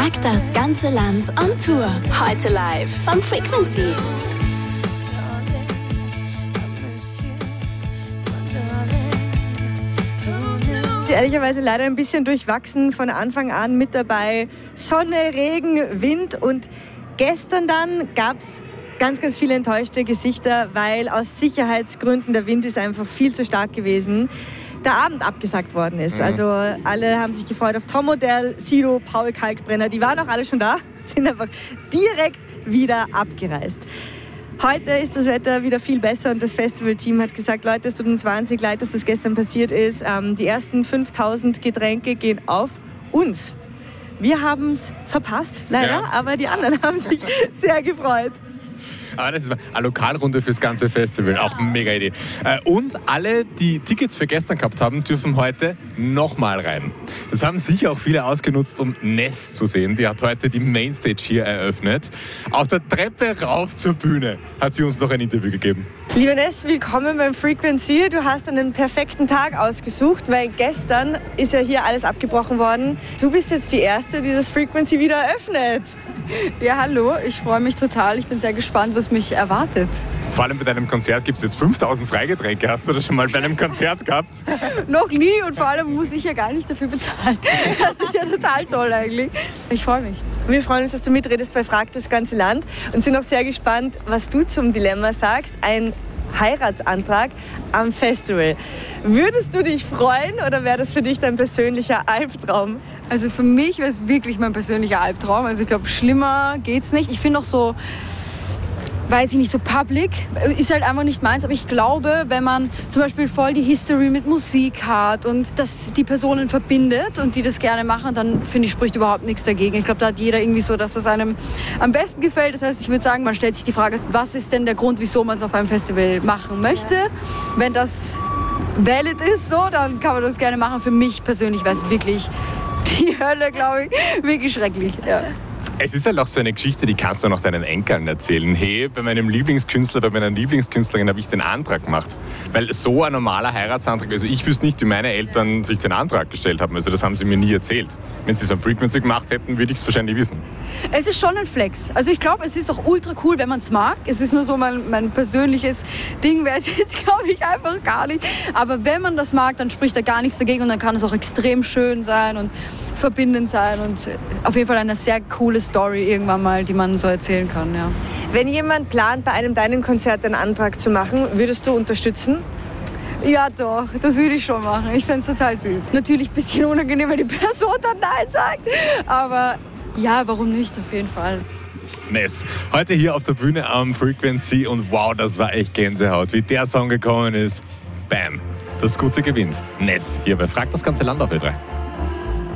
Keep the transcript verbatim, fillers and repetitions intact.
Fragt das ganze Land on Tour. Heute live vom Frequency. Ehrlicherweise leider ein bisschen durchwachsen, von Anfang an mit dabei. Sonne, Regen, Wind und gestern dann gab es ganz, ganz viele enttäuschte Gesichter, weil aus Sicherheitsgründen der Wind ist einfach viel zu stark gewesen. Der Abend abgesagt worden ist. Mhm. Also alle haben sich gefreut auf Tom Odell, Sido, Paul Kalkbrenner. Die waren auch alle schon da, sind einfach direkt wieder abgereist. Heute ist das Wetter wieder viel besser und das Festivalteam hat gesagt, Leute, es tut uns wahnsinnig leid, dass das gestern passiert ist. Ähm, die ersten fünftausend Getränke gehen auf uns. Wir haben es verpasst, leider, ja. Aber die anderen haben sich sehr gefreut. Aber das ist eine Lokalrunde fürs ganze Festival, ja. Auch eine mega Idee. Und alle, die Tickets für gestern gehabt haben, dürfen heute nochmal rein. Das haben sicher auch viele ausgenutzt, um Ness zu sehen. Die hat heute die Mainstage hier eröffnet. Auf der Treppe rauf zur Bühne hat sie uns noch ein Interview gegeben. Liebe Ness, willkommen beim Frequency. Du hast einen perfekten Tag ausgesucht, weil gestern ist ja hier alles abgebrochen worden. Du bist jetzt die Erste, die das Frequency wieder eröffnet. Ja, hallo, ich freue mich total. Ich bin sehr gespannt, was mich erwartet. Vor allem bei deinem Konzert gibt es jetzt fünftausend Freigetränke. Hast du das schon mal bei einem Konzert gehabt? Noch nie und vor allem muss ich ja gar nicht dafür bezahlen. Das ist ja total toll eigentlich. Ich freue mich. Wir freuen uns, dass du mitredest bei Fragt das ganze Land und sind auch sehr gespannt, was du zum Dilemma sagst. Ein Heiratsantrag am Festival. Würdest du dich freuen oder wäre das für dich dein persönlicher Albtraum? Also für mich wäre es wirklich mein persönlicher Albtraum. Also ich glaube, schlimmer geht's nicht. Ich finde auch so, weiß ich nicht, so public ist halt einfach nicht meins. Aber ich glaube, wenn man zum Beispiel voll die History mit Musik hat und das die Personen verbindet und die das gerne machen, dann finde ich, spricht überhaupt nichts dagegen. Ich glaube, da hat jeder irgendwie so das, was einem am besten gefällt. Das heißt, ich würde sagen, man stellt sich die Frage, was ist denn der Grund, wieso man es auf einem Festival machen möchte? Wenn das valid ist, so, dann kann man das gerne machen. Für mich persönlich wäre es wirklich die Hölle, glaube ich, wirklich schrecklich. Ja. Es ist halt auch so eine Geschichte, die kannst du noch deinen Enkeln erzählen. Hey, bei meinem Lieblingskünstler, bei meiner Lieblingskünstlerin habe ich den Antrag gemacht. Weil so ein normaler Heiratsantrag, also ich wüsste nicht, wie meine Eltern sich den Antrag gestellt haben. Also das haben sie mir nie erzählt. Wenn sie es am Frequency gemacht hätten, würde ich es wahrscheinlich wissen. Es ist schon ein Flex. Also ich glaube, es ist auch ultra cool, wenn man es mag. Es ist nur so mein, mein persönliches Ding, wäre es jetzt, glaube ich, einfach gar nicht. Aber wenn man das mag, dann spricht da gar nichts dagegen und dann kann es auch extrem schön sein und verbindend sein und auf jeden Fall eine sehr coole Story irgendwann mal, die man so erzählen kann. Ja. Wenn jemand plant, bei einem deinen Konzert einen Antrag zu machen, würdest du unterstützen? Ja doch, das würde ich schon machen. Ich fände es total süß. Natürlich ein bisschen unangenehm, wenn die Person dann Nein sagt, aber ja, warum nicht, auf jeden Fall. Ness, heute hier auf der Bühne am Frequency und wow, das war echt Gänsehaut. Wie der Song gekommen ist, bam, das Gute gewinnt. Ness, hier bei Fragt das ganze Land auf Ö drei.